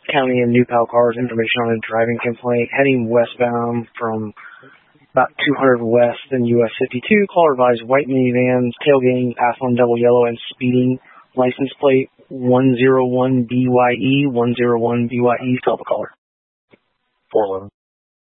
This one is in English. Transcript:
County and New Pal cars, information on a driving complaint, heading westbound from about 200 west in US 52. Caller advised white minivans, tailgating, pass on double yellow, and speeding. License plate 101BYE, 101BYE. Call the caller. 411.